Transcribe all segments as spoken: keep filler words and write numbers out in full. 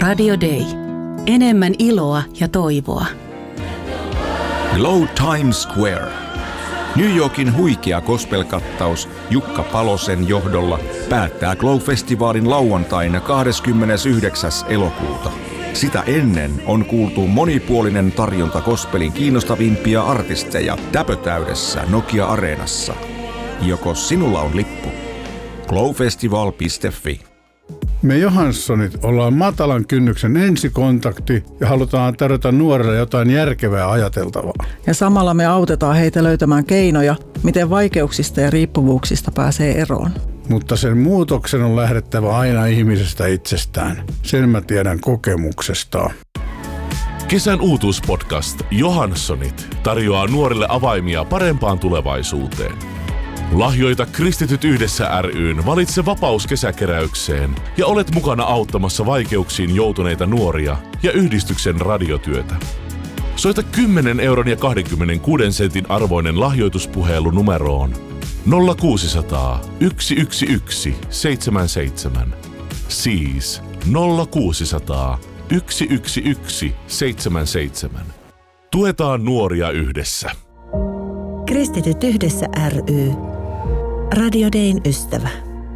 Radio Day. Enemmän iloa ja toivoa. Glow Times Square. New Yorkin huikea gospel-kattaus Jukka Palosen johdolla päättää Glow-festivaalin lauantaina kahdeskymmenesyhdeksäs elokuuta. Sitä ennen on kuultu monipuolinen tarjonta gospelin kiinnostavimpia artisteja täpötäydessä Nokia-areenassa. Joko sinulla on lippu? glowfestival piste fi. Me Johanssonit ollaan matalan kynnyksen ensikontakti ja halutaan tarjota nuorille jotain järkevää ajateltavaa. Ja samalla me autetaan heitä löytämään keinoja, miten vaikeuksista ja riippuvuuksista pääsee eroon. Mutta sen muutoksen on lähdettävä aina ihmisestä itsestään. Sen mä tiedän kokemuksesta. Kesän uutuuspodcast Johanssonit tarjoaa nuorille avaimia parempaan tulevaisuuteen. Lahjoita Kristityt yhdessä ry:n Valitse vapaus kesäkeräykseen ja olet mukana auttamassa vaikeuksiin joutuneita nuoria ja yhdistyksen radiotyötä. Soita kymmenen euron ja kaksikymmentäkuusi sentin arvoinen lahjoituspuhelu numeroon nolla kuusisataa yksi yksi yksi seitsemän seitsemän. Siis nolla kuusisataa yksi yksi yksi seitsemän seitsemän. Tuetaan nuoria yhdessä. Kristityt yhdessä ry. Radio Dayn ystävä.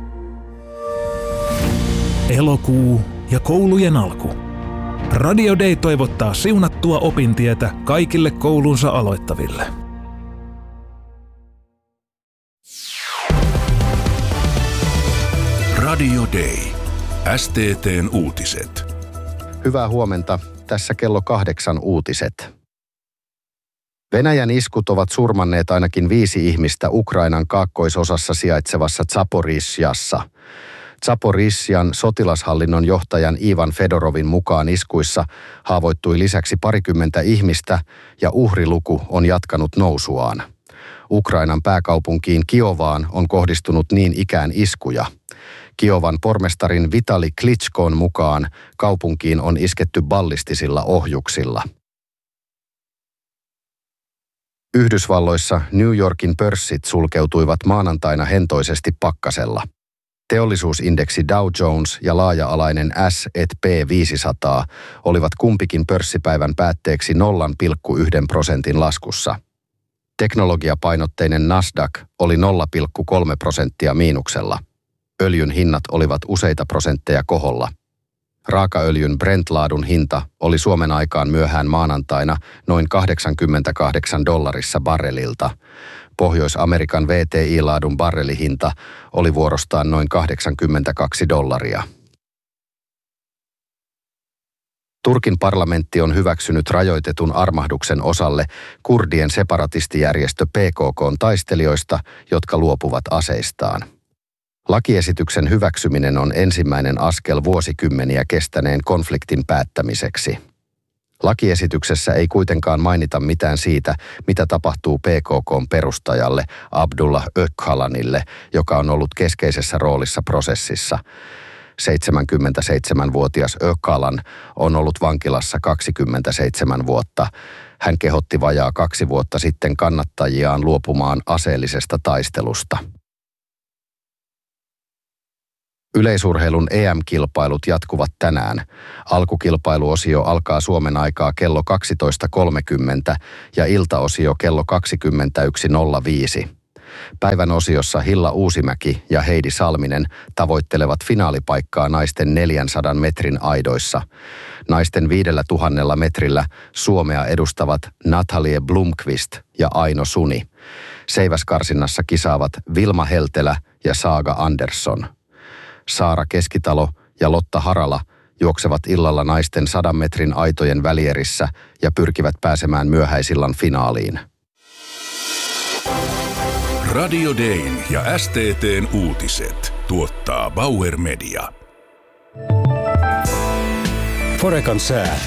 Elokuu ja koulujen alku. Radio Day toivottaa siunattua opintietä kaikille koulunsa aloittaville. Radio Day. S T T:n uutiset. Hyvää huomenta. Tässä kello kahdeksan uutiset. Venäjän iskut ovat surmanneet ainakin viisi ihmistä Ukrainan kaakkoisosassa sijaitsevassa Zaporizhzhassa. Zaporizhzhan sotilashallinnon johtajan Ivan Fedorovin mukaan iskuissa haavoittui lisäksi parikymmentä ihmistä ja uhriluku on jatkanut nousuaan. Ukrainan pääkaupunkiin Kiovaan on kohdistunut niin ikään iskuja. Kiovan pormestarin Vitali Klitschkon mukaan kaupunkiin on isketty ballistisilla ohjuksilla. Yhdysvalloissa New Yorkin pörssit sulkeutuivat maanantaina hentoisesti pakkasella. Teollisuusindeksi Dow Jones ja laaja-alainen S and P viisisataa olivat kumpikin pörssipäivän päätteeksi nolla pilkku yksi prosentin laskussa. Teknologiapainotteinen Nasdaq oli nolla pilkku kolme prosenttia miinuksella. Öljyn hinnat olivat useita prosentteja koholla. Raakaöljyn Brent-laadun hinta oli Suomen aikaan myöhään maanantaina noin kahdeksankymmentäkahdeksan dollarissa barrelilta. Pohjois-Amerikan V T I-laadun barrelihinta oli vuorostaan noin kahdeksankymmentäkaksi dollaria. Turkin parlamentti on hyväksynyt rajoitetun armahduksen osalle kurdien separatistijärjestö P K K:n taistelijoista, jotka luopuvat aseistaan. Lakiesityksen hyväksyminen on ensimmäinen askel vuosikymmeniä kestäneen konfliktin päättämiseksi. Lakiesityksessä ei kuitenkaan mainita mitään siitä, mitä tapahtuu P K K:n perustajalle Abdullah Öcalanille, joka on ollut keskeisessä roolissa prosessissa. seitsemänkymmentäseitsemänvuotias Öcalan on ollut vankilassa kaksikymmentäseitsemän vuotta. Hän kehotti vajaa kaksi vuotta sitten kannattajiaan luopumaan aseellisesta taistelusta. Yleisurheilun E M-kilpailut jatkuvat tänään. Alkukilpailuosio alkaa Suomen aikaa kello kaksitoista kolmekymmentä ja iltaosio kello kaksikymmentäyksi nolla viisi. Päivän osiossa Hilla Uusimäki ja Heidi Salminen tavoittelevat finaalipaikkaa naisten neljänsadan metrin aidoissa. Naisten viidellä tuhannella metrillä Suomea edustavat Natalie Blomqvist ja Aino Suni. Seiväskarsinnassa kisaavat Vilma Heltelä ja Saaga Andersson. Saara Keskitalo ja Lotta Harala juoksevat illalla naisten sadan metrin aitojen välierissä ja pyrkivät pääsemään myöhäisillan finaaliin. Radio Dayn ja S T T:n uutiset tuottaa Bauer Media. Forekan sää.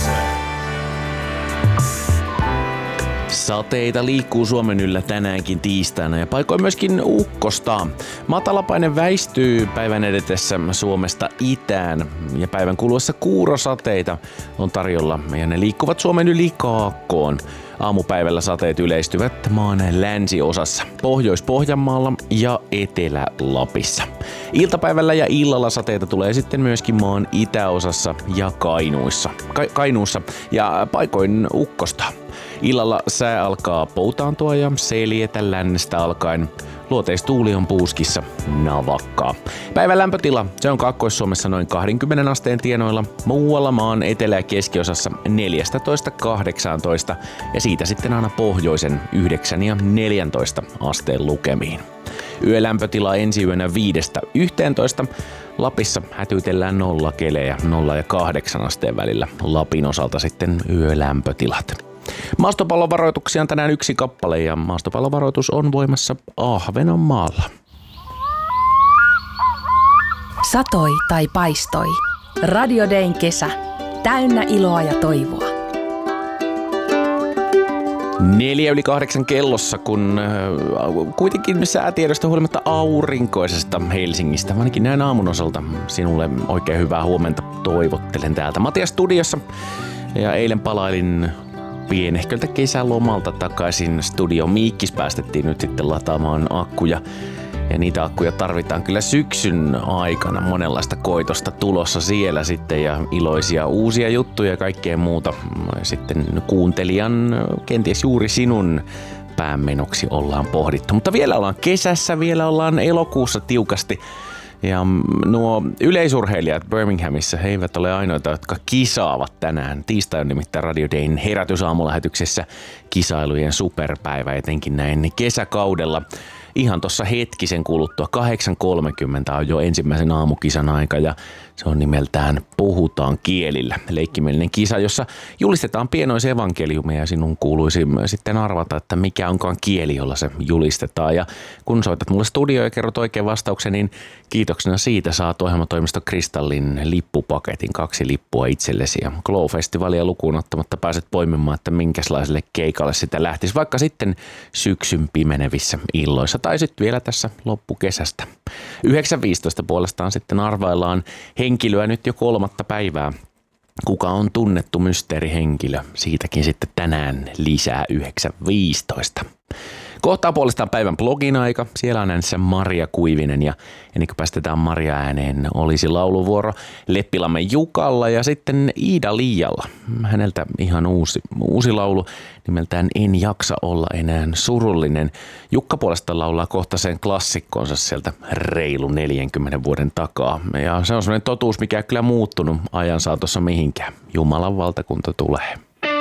Sateita liikkuu Suomen yllä tänäänkin tiistaina ja paikoin myöskin ukkosta. Matalapaine väistyy päivän edetessä Suomesta itään ja päivän kuluessa kuurosateita on tarjolla ja ne liikkuvat Suomen yli kaakkoon. Aamupäivällä sateet yleistyvät maan länsiosassa, Pohjois-Pohjanmaalla ja Etelä-Lapissa. Iltapäivällä ja illalla sateita tulee sitten myöskin maan itäosassa ja Kainuussa, Ka- Kainuussa ja paikoin ukkosta. Illalla sää alkaa poutaantua ja seljetä lännestä alkaen. Luoteistuuli on puuskissa navakkaa. Päivän lämpötila, se on Kaakkois-Suomessa noin kaksikymmentä asteen tienoilla, muualla maan etelä- ja keskiosassa neljätoista kahdeksantoista ja siitä sitten aina pohjoisen yhdeksän ja neljätoista asteen lukemiin. Yölämpötila ensi yönä viidestä yhteentoista. Lapissa hätyytellään nollakelejä nolla ja kahdeksan asteen välillä. Lapin osalta sitten yölämpötilat. Maastopallovaroituksia on tänään yksi kappale ja maastopallovaroitus on voimassa Ahvenanmaalla. Satoi tai paistoi. Radio Dayn kesä. Täynnä iloa ja toivoa. Neljä yli kahdeksan kellossa, kun äh, kuitenkin säätiedosta huolimatta aurinkoisesta Helsingistä, ainakin näin aamun osalta, sinulle oikein hyvää huomenta toivottelen täältä Matias studiossa. Ja eilen palailin pienehköltä kesälomalta takaisin studio. Miikkis päästettiin nyt sitten lataamaan akkuja. Ja niitä akkuja tarvitaan kyllä syksyn aikana. Monenlaista koitosta tulossa siellä sitten ja iloisia uusia juttuja ja kaikkea muuta. Sitten kuuntelijan, kenties juuri sinun päämenoksi ollaan pohdittu. Mutta vielä ollaan kesässä, vielä ollaan elokuussa tiukasti. Ja nuo yleisurheilijat Birminghamissa, he eivät ole ainoita, jotka kisaavat tänään. Tiistai on nimittäin Radio Dayn herätysaamulähetyksessä kisailujen superpäivä, etenkin näin kesäkaudella. Ihan tuossa hetkisen kuluttua, kahdeksan kolmekymmentä on jo ensimmäisen aamukisan aika ja se on nimeltään Puhutaan kielillä. Leikkimielinen kisa, jossa julistetaan pienoisevankeliumia ja sinun kuuluisi sitten arvata, että mikä onkaan kieli, jolla se julistetaan. Ja kun soitat mulle studioon ja kerrot oikein vastauksen, niin kiitoksena siitä saat ohjelmatoimisto Kristallin lippupaketin, kaksi lippua itsellesi. Ja Glow-festivalia lukuun ottamatta pääset poimimaan, että minkälaiselle keikalle sitä lähtisi, vaikka sitten syksyn pimenevissä illoissa tai sitten vielä tässä loppukesästä. yhdeksän viisitoista puolestaan sitten arvaillaan henkilöä nyt jo kolmatta päivää. Kuka on tunnettu mysteerihenkilö? Siitäkin sitten tänään lisää yhdeksän viisitoista. Kohtaa puolestaan päivän blogin aika. Siellä on äänessä Maria Kuivinen ja ennen kuin päästetään Maria ääneen, olisi lauluvuoro Leppilammen Jukalla ja sitten Iida Liialla. Häneltä ihan uusi, uusi laulu nimeltään En jaksa olla enää surullinen. Jukka puolestaan laulaa kohta sen klassikkonsa sieltä reilu neljänkymmenen vuoden takaa. Ja se on sellainen totuus, mikä ei kyllä muuttunut ajan saatossa mihinkään. Jumalan valtakunta tulee.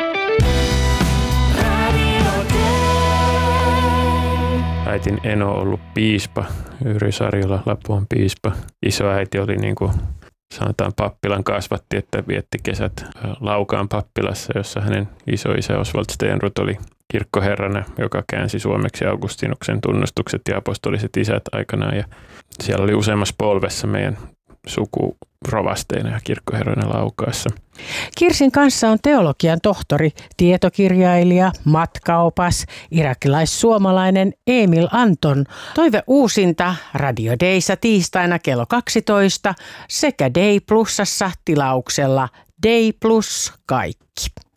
Äitin eno on ollut piispa, Yrjö Sarjola, Lapuan piispa. Isoäiti oli niin kuin sanotaan pappilan kasvatti, että vietti kesät Laukaan pappilassa, jossa hänen isoisä Oswald Stenrut oli kirkkoherrana, joka käänsi suomeksi Augustinuksen tunnustukset ja apostoliset isät aikanaan. Ja siellä oli useammassa polvessa meidän suku rovasteina ja kirkkoherroina Laukaassa. Kirsin kanssa on teologian tohtori, tietokirjailija, matkaopas, irakilais-suomalainen Emil Anton. Toive uusinta Radio Dayssa tiistaina kello kaksitoista sekä Day Plusassa tilauksella Day Plus kaikki.